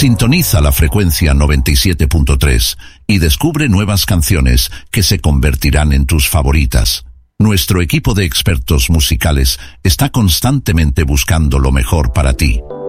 Sintoniza la frecuencia 97.3 y descubre nuevas canciones que se convertirán en tus favoritas. Nuestro equipo de expertos musicales está constantemente buscando lo mejor para ti.